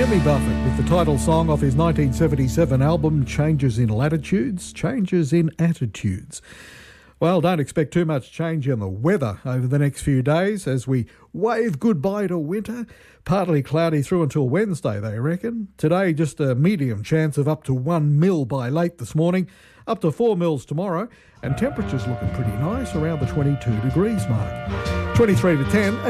Jimmy Buffett with the title song off his 1977 album Changes in Latitudes, Changes in Attitudes. Well, don't expect too much change in the weather over the next few days as we wave goodbye to winter. Partly cloudy through until Wednesday, they reckon. Today, just a medium chance of up to 1 mil by late this morning, up to 4 mils tomorrow, and temperatures looking pretty nice around the 22 degrees mark. 23 to 10.